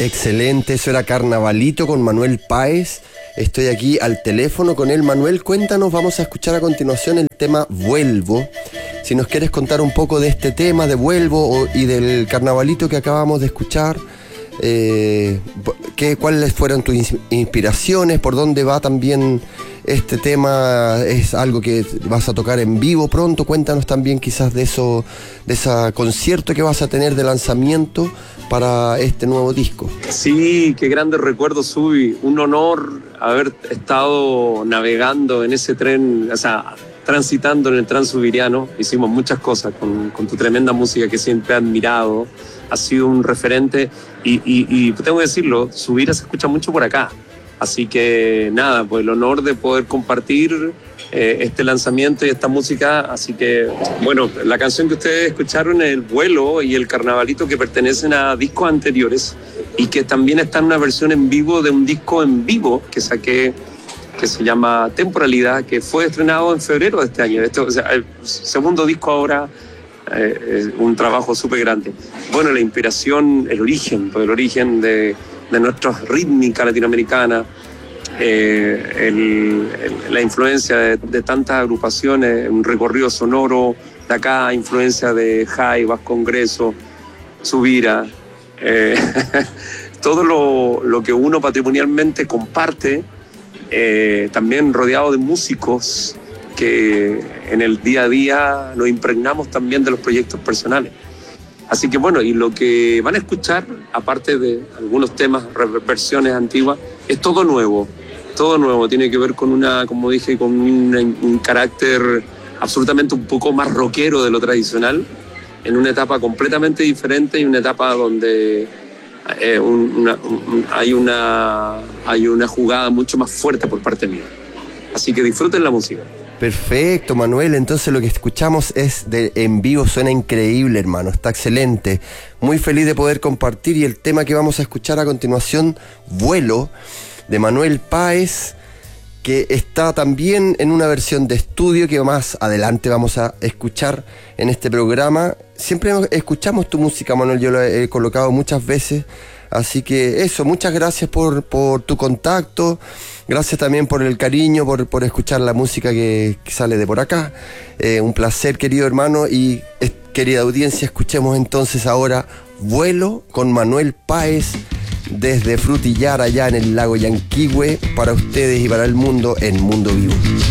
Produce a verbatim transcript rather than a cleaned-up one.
Excelente, eso era Carnavalito con Manuel Páez. Estoy aquí al teléfono con él. Manuel, cuéntanos, vamos a escuchar a continuación el tema Vuelvo. Si nos quieres contar un poco de este tema de Vuelvo o, y del Carnavalito que acabamos de escuchar, eh, ¿qué, ¿cuáles fueron tus inspiraciones? ¿Por dónde va también este tema? ¿Es algo que vas a tocar en vivo pronto? Cuéntanos también quizás de eso, de ese concierto que vas a tener de lanzamiento para este nuevo disco. Sí, qué grandes recuerdos, Subi. Un honor haber estado navegando en ese tren, o sea, transitando en el Transubiriano. Hicimos muchas cosas con, con tu tremenda música que siempre he admirado. Ha sido un referente y, y, y tengo que decirlo, Subira se escucha mucho por acá. Así que nada, pues el honor de poder compartir eh, este lanzamiento y esta música. Así que, bueno, la canción que ustedes escucharon, El Vuelo y El Carnavalito, que pertenecen a discos anteriores y que también está en una versión en vivo de un disco en vivo que saqué, que se llama Temporalidad, que fue estrenado en febrero de este año. Esto, o sea, el segundo disco ahora, eh, es un trabajo súper grande. Bueno, la inspiración, el origen, pues el origen de... de nuestra rítmica latinoamericana, eh, el, el, la influencia de, de tantas agrupaciones, un recorrido sonoro de acá, influencia de Jai, Vascongreso, Subira, eh, todo lo, lo que uno patrimonialmente comparte, eh, también rodeado de músicos que en el día a día nos impregnamos también de los proyectos personales. Así que bueno, y lo que van a escuchar, aparte de algunos temas, versiones antiguas, es todo nuevo, todo nuevo. Tiene que ver con una, como dije, con un, un carácter absolutamente un poco más rockero de lo tradicional, en una etapa completamente diferente y una etapa donde eh, un, una, un, hay, una, hay una jugada mucho más fuerte por parte mía. Así que disfruten la música. Perfecto, Manuel, entonces lo que escuchamos es de en vivo, suena increíble, hermano, está excelente, muy feliz de poder compartir. Y el tema que vamos a escuchar a continuación, Vuelo, de Manuel Páez, que está también en una versión de estudio que más adelante vamos a escuchar en este programa. Siempre escuchamos tu música, Manuel, yo la he colocado muchas veces. Así que eso, muchas gracias por, por tu contacto, gracias también por el cariño, por, por escuchar la música que, que sale de por acá. Eh, un placer, querido hermano, y eh, querida audiencia, escuchemos entonces ahora Vuelo con Manuel Páez desde Frutillar, allá en el lago Yanquihue, para ustedes y para el mundo en Mundo Vivo.